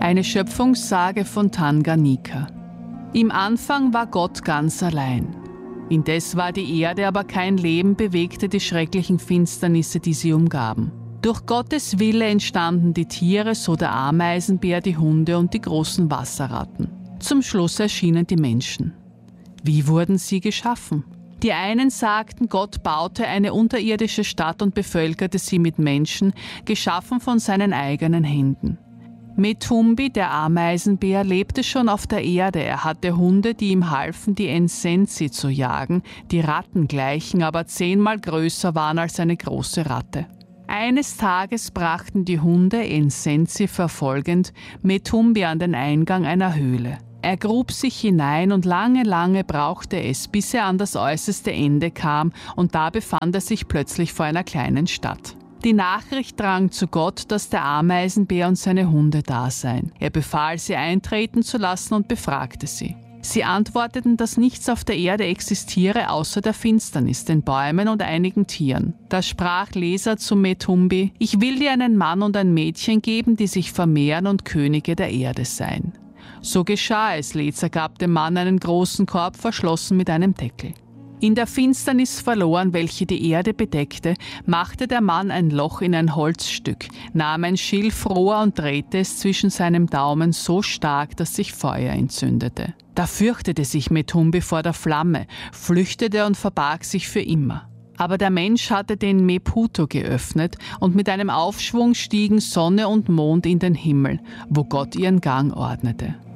Eine Schöpfungssage von Tanganika. Im Anfang war Gott ganz allein. Indes war die Erde aber kein Leben, bewegte die schrecklichen Finsternisse, die sie umgaben. Durch Gottes Wille entstanden die Tiere, so der Ameisenbär, die Hunde und die großen Wasserratten. Zum Schluss erschienen die Menschen. Wie wurden sie geschaffen? Die einen sagten, Gott baute eine unterirdische Stadt und bevölkerte sie mit Menschen, geschaffen von seinen eigenen Händen. Metumbi, der Ameisenbär, lebte schon auf der Erde. Er hatte Hunde, die ihm halfen, die Ensensi zu jagen, die Ratten gleichen, aber 10-mal größer waren als eine große Ratte. Eines Tages brachten die Hunde, Ensensi verfolgend, Metumbi an den Eingang einer Höhle. Er grub sich hinein und lange brauchte es, bis er an das äußerste Ende kam, und da befand er sich plötzlich vor einer kleinen Stadt. Die Nachricht drang zu Gott, dass der Ameisenbär und seine Hunde da seien. Er befahl, sie eintreten zu lassen und befragte sie. Sie antworteten, dass nichts auf der Erde existiere außer der Finsternis, den Bäumen und einigen Tieren. Da sprach Lesa zu Metumbi: Ich will dir einen Mann und ein Mädchen geben, die sich vermehren und Könige der Erde seien. So geschah es. Lesa gab dem Mann einen großen Korb, verschlossen mit einem Deckel. In der Finsternis verloren, welche die Erde bedeckte, machte der Mann ein Loch in ein Holzstück, nahm ein Schilfrohr und drehte es zwischen seinem Daumen so stark, dass sich Feuer entzündete. Da fürchtete sich Metumbi vor der Flamme, flüchtete und verbarg sich für immer. Aber der Mensch hatte den Meputo geöffnet, und mit einem Aufschwung stiegen Sonne und Mond in den Himmel, wo Gott ihren Gang ordnete.